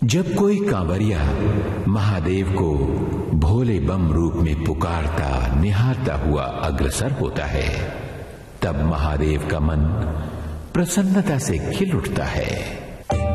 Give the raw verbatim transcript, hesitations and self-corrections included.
जब कोई कांवरिया महादेव को भोले बम रूप में पुकारता निहारता हुआ अग्रसर होता है, तब महादेव का मन प्रसन्नता से खिल उठता है।